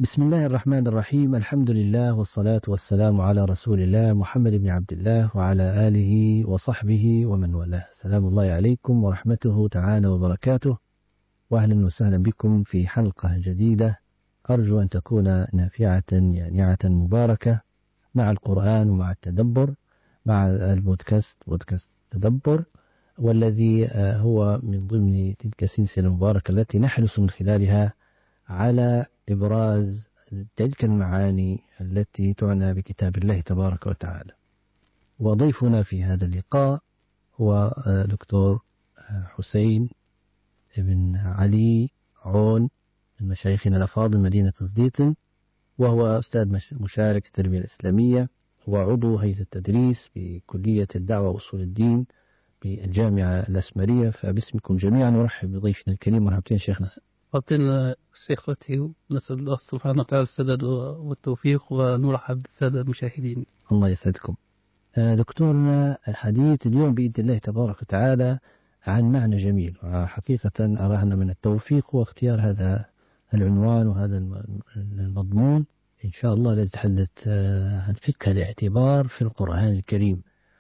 بسم الله الرحمن الرحيم. الحمد لله والصلاة والسلام على رسول الله محمد بن عبد الله وعلى آله وصحبه ومن والاه. سلام الله عليكم ورحمته تعالى وبركاته، وأهلا وسهلا بكم في حلقة جديدة أرجو أن تكون نافعة يانعة مباركة مع القرآن ومع التدبر، مع بودكاست تدبر، والذي هو من ضمن تلك السلسلة المباركة التي نحرص من خلالها على إبراز تلك المعاني التي تعنى بكتاب الله تبارك وتعالى. وضيفنا في هذا اللقاء هو دكتور حسين بن علي عون من مشايخنا الأفاضل مدينة صديق، وهو أستاذ مشارك التربية الإسلامية وعضو هيئة التدريس بكلية الدعوة وأصول الدين بالجامعة الأسمرية. فباسمكم جميعا نرحب بضيفنا الكريم. مرحبتين شيخنا. أعطينا الشيخ فتحي، ونسأل الله سبحانه وتعالى السداد والتوفيق، ونرحب بالسادة المشاهدين. الله يسعدكم. دكتورنا، الحديث اليوم بإذن الله تبارك وتعالى عن معنى جميل، وحقيقة أراهنا من التوفيق هو اختيار هذا العنوان وهذا المضمون إن شاء الله، لنتحدث عن فقه الاعتبار في القرآن الكريم.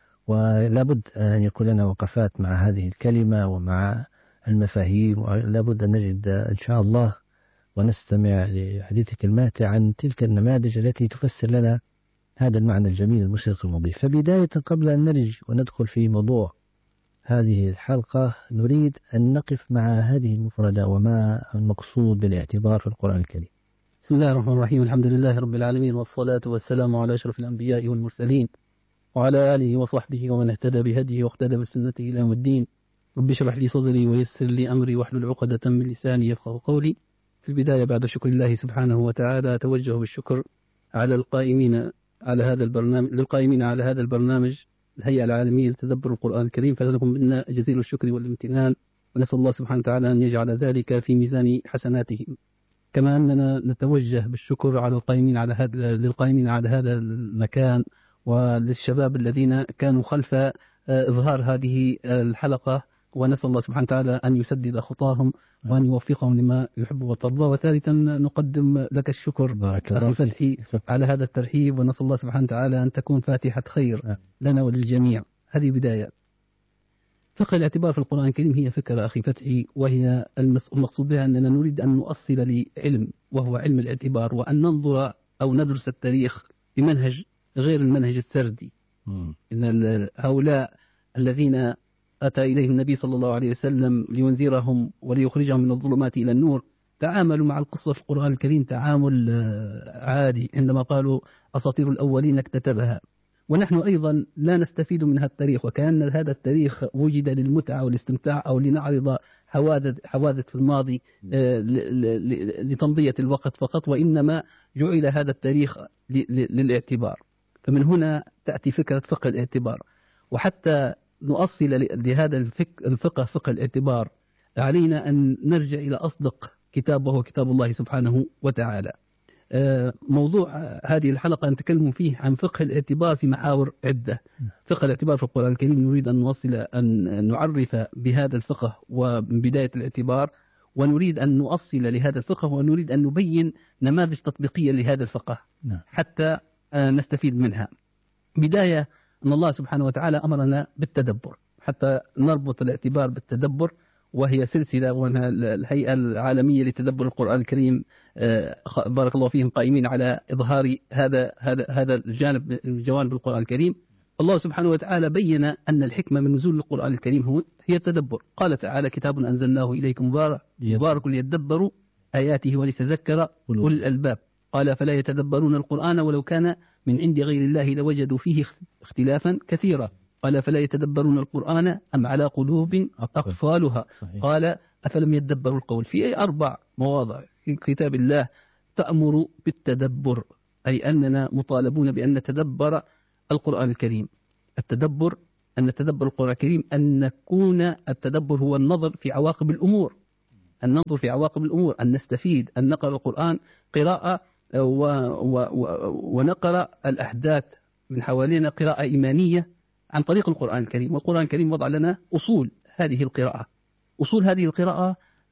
ولابد أن يكون لنا وقفات مع هذه الكلمة ومع المفاهيم، ولابد أن نجد إن شاء الله ونستمع لحديثك الماتع عن تلك النماذج التي تفسر لنا هذا المعنى الجميل المشرق المضيء. فبداية قبل أن نرج وندخل في موضوع هذه الحلقة، نريد أن نقف مع هذه المفردة وما المقصود بالاعتبار في القرآن الكريم. بسم الله الرحمن الرحيم. الحمد لله رب العالمين، والصلاة والسلام على أشرف الأنبياء والمرسلين وعلى آله وصحبه ومن اهتدى بهديه واقتدى بسنته إلى يوم الدين. رب اشرح لي صدري ويسر لي أمري واحلل عقدة من لساني يفقهوا قولي. في البداية بعد شكر الله سبحانه وتعالى أتوجه بالشكر على القائمين على هذا البرنامج الهيئة العالمية لتدبر القرآن الكريم، فلكم منا جزيل الشكر والامتنان، ونسأل الله سبحانه وتعالى أن يجعل ذلك في ميزان حسناتهم. كما أننا نتوجه بالشكر على للقائمين على هذا المكان، وللشباب الذين كانوا خلف إظهار هذه الحلقة، ونسأل الله سبحانه وتعالى أن يسدد خطاهم وأن يوفقهم لما يحب وترضى. وثالثا نقدم لك الشكر أخي فتحي على هذا الترحيب، ونسأل الله سبحانه وتعالى أن تكون فاتحة خير لنا وللجميع. هذه بداية. فقه الاعتبار في القرآن الكريم هي فكرة أخي فتحي، وهي المقصود بها أننا نريد أن نؤصل لعلم وهو علم الاعتبار، وأن ننظر أو ندرس التاريخ بمنهج غير المنهج السردي. إن هؤلاء الذين أتى إليهم النبي صلى الله عليه وسلم لينذرهم وليخرجهم من الظلمات إلى النور تعاملوا مع القصة في القرآن الكريم تعامل عادي، عندما قالوا أساطير الأولين اكتتبها. ونحن أيضا لا نستفيد من هذا التاريخ، وكأن هذا التاريخ وجد للمتعة والاستمتاع، أو لنعرض حوادث في الماضي لتمضية الوقت فقط، وإنما جعل هذا التاريخ للاعتبار. فمن هنا تأتي فكرة فقه الاعتبار. وحتى نؤصل لهذا الفقه، فقه الاعتبار، علينا أن نرجع إلى أصدق كتاب وهو كتاب الله سبحانه وتعالى. موضوع هذه الحلقة نتكلم فيه عن فقه الاعتبار في محاور عدة. فقه الاعتبار في القرآن الكريم نريد أن نعرف بهذا الفقه ومن بداية الاعتبار، ونريد أن نؤصل لهذا الفقه، ونريد أن نبين نماذج تطبيقية لهذا الفقه حتى نستفيد منها. بداية أن الله سبحانه وتعالى أمرنا بالتدبر، حتى نربط الاعتبار بالتدبر، وهي سلسلة، وأنها الهيئة العالمية لتدبر القرآن الكريم بارك الله فيهم قائمين على إظهار هذا الجانب من جوانب القرآن الكريم. الله سبحانه وتعالى بين أن الحكمة من نزول القرآن الكريم هي التدبر. قال تعالى: كتاب أنزلناه إليكم مبارك ليدبروا آياته وليتذكر أولو الألباب. قال: فلا يتدبرون القرآن ولو كان من عند غير الله لوجدوا فيه اختلافا كثيرا. قال: فلا يتدبرون القرآن أم على قلوب أقفالها. قال: أفلم يدبروا القول. في 4 مواضع في كتاب الله تأمر بالتدبر، أي أننا مطالبون بأن نتدبر القرآن الكريم. التدبر، أن نتدبر القرآن الكريم، أن نكون التدبر هو النظر في عواقب الأمور، أن ننظر في عواقب الأمور، أن نستفيد، أن نقرأ القرآن قراءة ونقرأ الأحداث من حوالينا قراءة إيمانية عن طريق القرآن الكريم. والقرآن الكريم وضع لنا أصول هذه القراءة. أصول هذه القراءة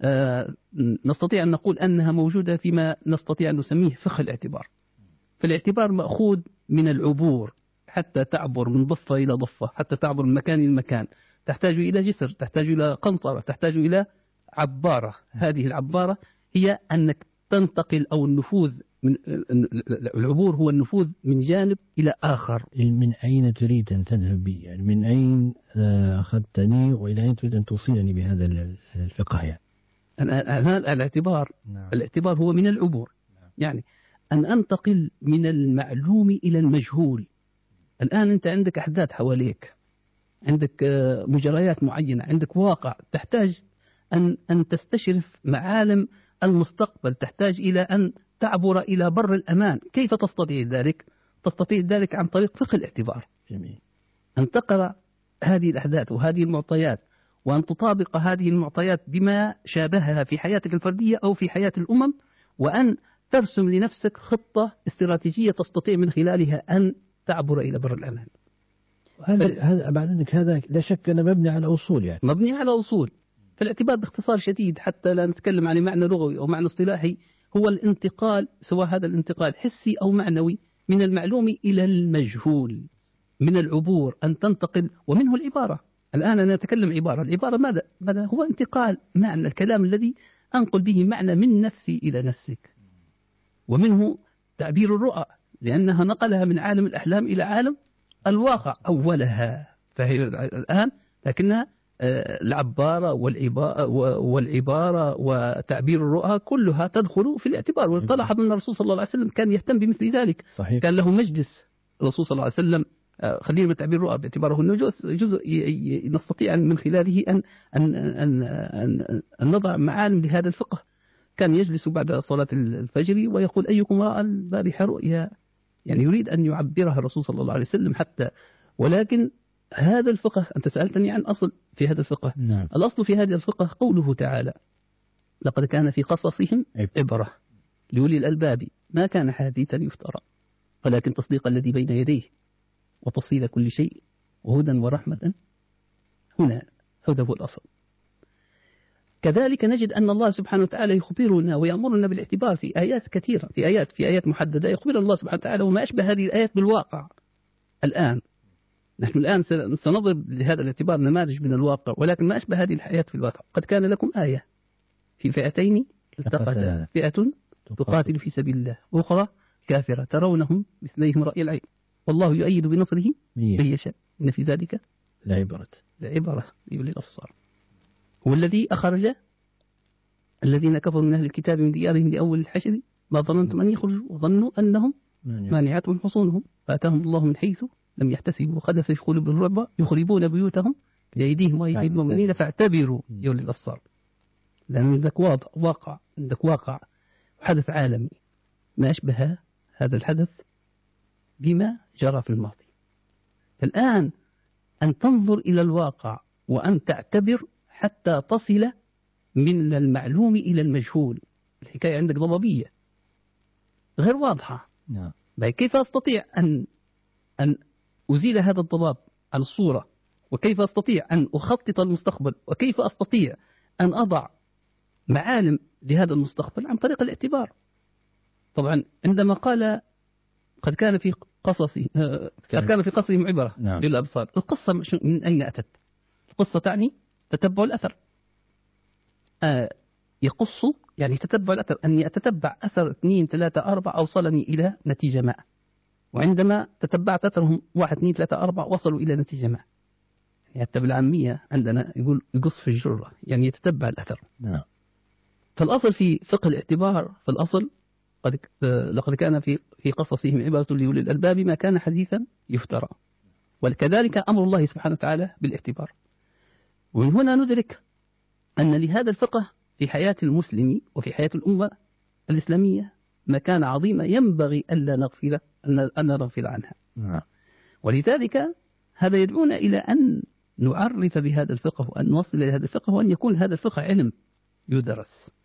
نستطيع أن نقول أنها موجودة فيما نستطيع أن نسميه فقه الاعتبار. فالاعتبار مأخوذ من العبور، حتى تعبر من ضفة إلى ضفة، حتى تعبر من مكان إلى مكان، تحتاج إلى جسر، تحتاج إلى قنطرة، تحتاج إلى عبارة. هذه العبارة هي أنك تنتقل، أو النفوذ من العبور هو النفوذ من جانب إلى آخر. من أين تريد أن تذهب بي؟ يعني من أين أخذتني وإلى أين تريد أن توصلني بهذا الفقه؟ يعني الاعتبار، نعم. الاعتبار هو من العبور. نعم. يعني أن أنتقل من المعلوم إلى المجهول. الآن أنت عندك أحداث حواليك، عندك مجريات معينة، عندك واقع، تحتاج أن تستشرف معالم المستقبل، تحتاج إلى أن تعبر إلى بر الأمان. كيف تستطيع ذلك؟ تستطيع ذلك عن طريق فقه الاعتبار. جميل. أن تقرأ هذه الأحداث وهذه المعطيات، وأن تطابق هذه المعطيات بما شابهها في حياتك الفردية أو في حياة الأمم، وأن ترسم لنفسك خطة استراتيجية تستطيع من خلالها أن تعبر إلى بر الأمان. هذا بعد ذلك هذا لا شك أنه مبني على أصول، يعني مبني على أصول. فالاعتبار باختصار شديد، حتى لا نتكلم عن معنى لغوي أو معنى اصطلاحي، هو الانتقال، سواء هذا الانتقال حسي أو معنوي، من المعلوم إلى المجهول، من العبور، أن تنتقل. ومنه العبارة. الآن أنا أتكلم عبارة، العبارة ماذا هو؟ انتقال معنى الكلام الذي أنقل به معنى من نفسي إلى نفسك. ومنه تعبير الرؤى، لأنها نقلها من عالم الأحلام إلى عالم الواقع أولها، فهي الآن لكنها العبارة والعبارة وتعبير الرؤى كلها تدخل في الاعتبار. وتلاحظ أن الرسول صلى الله عليه وسلم كان يهتم بمثل ذلك. صحيح. كان له مجلس الرسول صلى الله عليه وسلم، خلينا من تعبير الرؤى باعتباره أنه جزء نستطيع من خلاله أن نضع معالم لهذا الفقه. كان يجلس بعد صلاة الفجر ويقول: أيكم رأى البارحة رؤيا؟ يعني يريد أن يعبرها الرسول صلى الله عليه وسلم حتى. ولكن هذا الفقه، أنت سألتني عن أصل في هذا الفقه. نعم. الأصل في هذا الفقه قوله تعالى: لقد كان في قصصهم عبرة لأولي الألباب ما كان حديثا يفترى ولكن تصديق الذي بين يديه وتفصيل كل شيء وهدى ورحمة. هنا هذا هو الأصل. كذلك نجد أن الله سبحانه وتعالى يخبرنا ويأمرنا بالاعتبار في آيات كثيرة، في آيات محددة يخبرنا الله سبحانه وتعالى وما أشبه هذه الآيات بالواقع. الآن نحن الآن سنضرب لهذا الاعتبار نماذج من الواقع، ولكن ما أشبه هذه الحياة في الواقع. قد كان لكم آية في فئتين التقتا، فئة تقاتل في سبيل الله وأخرى كافرة ترونهم مثليهم رأي العين والله يؤيد بنصره من يشاء إن في ذلك لعبرة لأولي الأبصار. هو الذي أخرج الذين كفروا من أهل الكتاب من ديارهم لأول الحشر ما ظننتم أن يخرجوا وظنوا أنهم مانعتهم حصونهم فأتاهم الله من حيث لم يحتسبوا وقذف في قلوبهم الرعب يخربون بيوتهم بأيديهم وأيدي المؤمنين فاعتبروا يا أولي الأبصار. لأن عندك واقع حدث عالمي ما أشبه هذا الحدث بما جرى في الماضي. الآن أن تنظر إلى الواقع وأن تعتبر حتى تصل من المعلوم إلى المجهول. الحكاية عندك ضبابية غير واضحة. كيف أستطيع أن أزيل هذا الضباب عن الصورة؟ وكيف أستطيع أن أخطط المستقبل؟ وكيف أستطيع أن أضع معالم لهذا المستقبل؟ عن طريق الاعتبار. طبعا عندما قال قد كان في قصصهم عبرة للأبصار، القصة من أين أتت؟ القصة تعني تتبع الأثر. يقص يعني تتبع الأثر، أن يتتبع أثر 2 3 4 أوصلني إلى نتيجة ما، وعندما تتبعت أثرهم 1 2 3 4 وصلوا إلى نتيجة ما. يعني حتى بالعامية عندنا يقول يقص في الجرة، يعني يتتبع الأثر. فالأصل في فقه الاعتبار، فالأصل لقد كان في قصصهم عبرة لأولي الألباب ما كان حديثا يفترى. وكذلك أمر الله سبحانه وتعالى بالاعتبار. ومن هنا ندرك أن لهذا الفقه في حياة المسلم وفي حياة الأمة الإسلامية مكان عظيم ينبغي أن نغفل عنها. ولذلك هذا يدعونا إلى أن نعرف بهذا الفقه وأن نوصل إلى هذا الفقه وأن يكون هذا الفقه علم يدرس.